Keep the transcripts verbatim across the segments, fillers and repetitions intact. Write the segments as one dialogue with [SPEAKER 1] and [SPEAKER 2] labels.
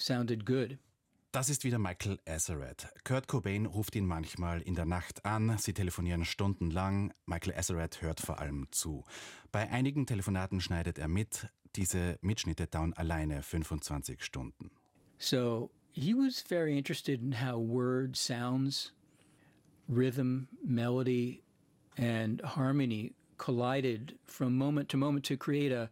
[SPEAKER 1] sounded good.
[SPEAKER 2] Das ist wieder Michael Azerrad. Kurt Cobain ruft ihn manchmal in der Nacht an, sie telefonieren stundenlang. Michael Azerrad hört vor allem zu. Bei einigen Telefonaten schneidet er mit. Diese Mitschnitte dauern alleine fünfundzwanzig Stunden.
[SPEAKER 1] So he was very interested in how word sounds, rhythm, melody and harmony collided from moment to moment to create a,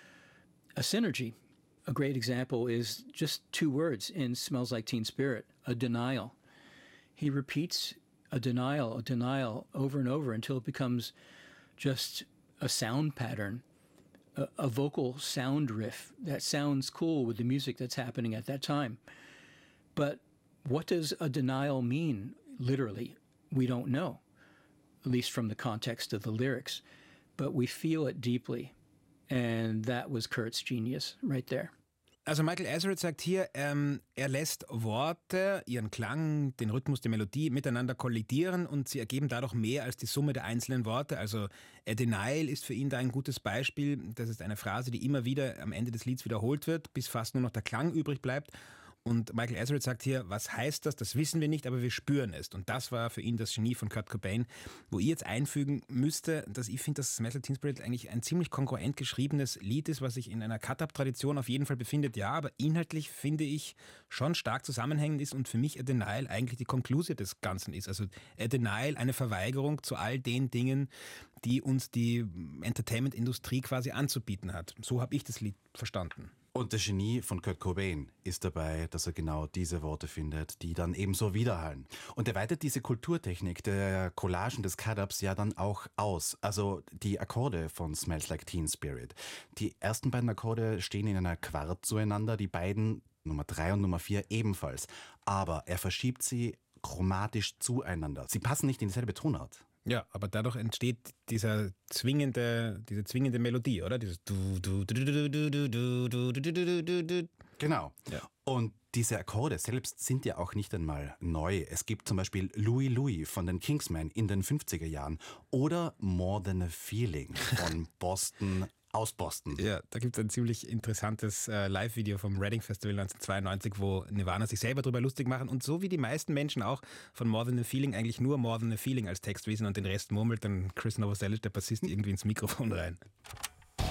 [SPEAKER 1] a synergy. A great example is just two words in Smells Like Teen Spirit, a denial. He repeats a denial, a denial over and over until it becomes just a sound pattern, a, a vocal sound riff that sounds cool with the music that's happening at that time. But what does a denial mean, literally? We don't know, at least from the context of the lyrics. But we feel it deeply. And that was Kurt's genius right there.
[SPEAKER 3] Also Michael Azerrad sagt hier, ähm, er lässt Worte, ihren Klang, den Rhythmus, die Melodie miteinander kollidieren und sie ergeben dadurch mehr als die Summe der einzelnen Worte. Also a denial ist für ihn da ein gutes Beispiel. Das ist eine Phrase, die immer wieder am Ende des Lieds wiederholt wird, bis fast nur noch der Klang übrig bleibt. Und Michael Azerrad sagt hier, was heißt das? Das wissen wir nicht, aber wir spüren es. Und das war für ihn das Genie von Kurt Cobain. Wo ich jetzt einfügen müsste, dass ich finde, dass Smells Like Teen Spirit eigentlich ein ziemlich kongruent geschriebenes Lied ist, was sich in einer Cut-Up-Tradition auf jeden Fall befindet. Ja, aber inhaltlich finde ich schon stark zusammenhängend ist und für mich A Denial eigentlich die Konklusion des Ganzen ist. Also A Denial, eine Verweigerung zu all den Dingen, die uns die Entertainment-Industrie quasi anzubieten hat. So habe ich das Lied verstanden.
[SPEAKER 2] Und das Genie von Kurt Cobain ist dabei, dass er genau diese Worte findet, die dann ebenso widerhallen. Und er weitet diese Kulturtechnik der Collagen des Cut-Ups ja dann auch aus. Also die Akkorde von Smells Like Teen Spirit. Die ersten beiden Akkorde stehen in einer Quart zueinander, die beiden, Nummer drei und Nummer vier, ebenfalls. Aber er verschiebt sie chromatisch zueinander. Sie passen nicht in dieselbe Tonart.
[SPEAKER 3] Ja, aber dadurch entsteht dieser zwingende, diese zwingende Melodie, oder? Dieses du du du du du du du du du du du du.
[SPEAKER 2] Genau. Ja. Und diese Akkorde selbst sind ja auch nicht einmal neu. Es gibt zum Beispiel Louie Louie von den Kingsmen in den fünfziger Jahren oder More Than a Feeling von Boston aus Boston.
[SPEAKER 3] Ja, da gibt es ein ziemlich interessantes äh, Live-Video vom Reading Festival neunzehnhundertzweiundneunzig, wo Nirvana sich selber drüber lustig machen und so wie die meisten Menschen auch von More Than a Feeling eigentlich nur More Than a Feeling als Text wissen und den Rest murmelt dann Chris Novoselic, der Bassist, irgendwie ins Mikrofon rein.